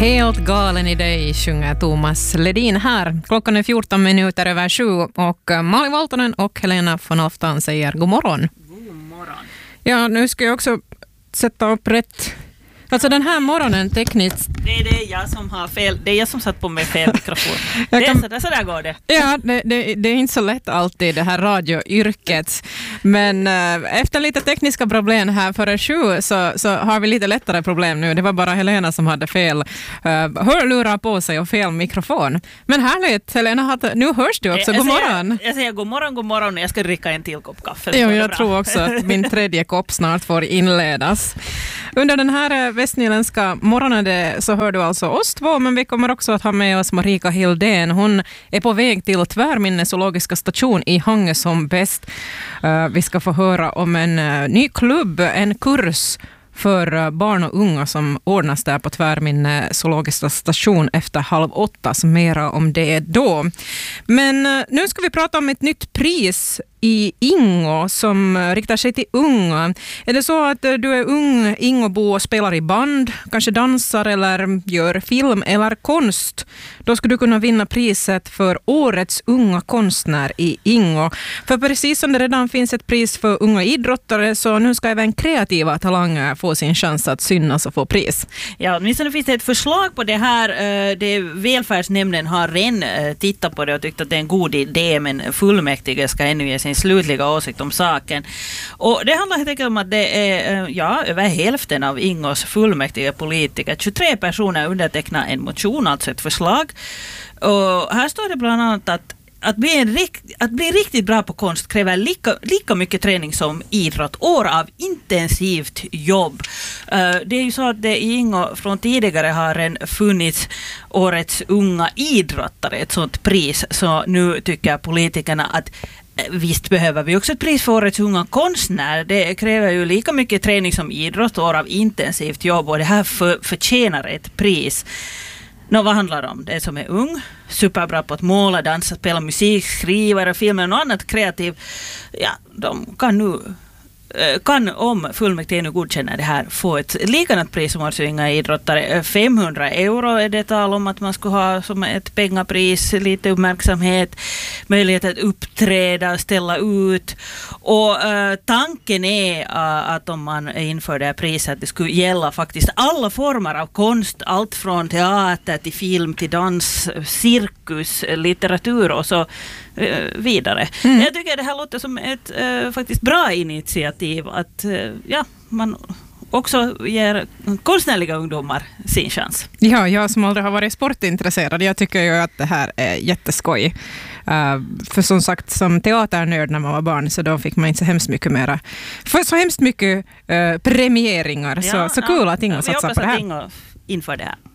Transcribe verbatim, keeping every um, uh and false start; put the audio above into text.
Helt galen i dig, sjunger Thomas Ledin här. Klockan är fjorton minuter över sju och Malin Valtonen och Helena von Oftan säger god morgon. God morgon. Ja, nu ska jag också sätta upp rätt. Alltså den här morgonen tekniskt... Det är det jag som har fel. Det är jag som satt på mig fel mikrofon. Jag det kan... är så, där, så där går det. Ja, det, det, det är inte så lätt alltid det här radioyrket. Men äh, efter lite tekniska problem här före sju så, så har vi lite lättare problem nu. Det var bara Helena som hade fel äh, hörlurar på sig och fel mikrofon. Men härligt, Helena, hade, nu hörs du också. Jag, god jag morgon. Säger, jag säger god morgon, god morgon. Jag ska dricka en till kopp kaffe. Jo, jag bra. tror också att min tredje kopp snart får inledas. Under den här västnyländska morgonen så hör du alltså oss två, men vi kommer också att ha med oss Marika Hildén. Hon är på väg till Tvärminne zoologiska station i Hangö som bäst. Uh, vi ska få höra om en uh, ny klubb, en kurs för uh, barn och unga som ordnas där på Tvärminne zoologiska station efter halv åtta, så mera om det då. Men uh, nu ska vi prata om ett nytt pris i Ingo som riktar sig till unga. Är det så att du är ung Ingobo och spelar i band, kanske dansar eller gör film eller konst, då ska du kunna vinna priset för årets unga konstnär i Ingo. För precis som det redan finns ett pris för unga idrottare, så nu ska även kreativa talanger få sin chans att synas och få pris. Ja, åtminstone finns det ett förslag på det här. Det välfärdsnämnden har redan tittat på det och tyckt att det är en god idé, men fullmäktige ska ännu ge sin slutliga åsikt om saken. Och det handlar helt enkelt om att det är ja, över hälften av Ingos fullmäktige politiker. tjugotre personer undertecknar en motion, alltså ett förslag. Och här står det bland annat att Att bli, en rikt, att bli riktigt bra på konst kräver lika, lika mycket träning som idrott. År av intensivt jobb. Uh, det är ju så att det i Ingo från tidigare har en funnits årets unga idrottare, ett sånt pris. Så nu tycker politikerna att visst behöver vi också ett pris för årets unga konstnär. Det kräver ju lika mycket träning som idrott, år av intensivt jobb, och det här för, förtjänar ett pris. Nå, vad handlar det om? Det som är ung, superbra på att måla, dansa, spela musik, skriva, filma och något annat kreativt. Ja, de kan nu, kan om fullmäktige nu godkänner det här få ett likadant pris som årets unga idrottare. femhundra euro är det tal om att man skulle ha som ett pengapris, lite uppmärksamhet, möjlighet att uppträda och ställa ut. Och uh, tanken är uh, att om man inför det här priset, det skulle gälla faktiskt alla former av konst, allt från teater till film till dans, cirkus, litteratur och så uh, vidare. Mm. Jag tycker det här låter som ett uh, faktiskt bra initiativ att uh, ja, man också ger konstnärliga ungdomar sin chans. Ja, jag som aldrig har varit sportintresserad, jag tycker ju att det här är jätteskoj. Uh, för som sagt, som teaternörd när man var barn, så då fick man inte så hemskt mycket mera. För så hemskt mycket uh, premieringar, ja, så, så kul ja, att Ingo satsar på det här. Vi hoppas att Ingo inför det här.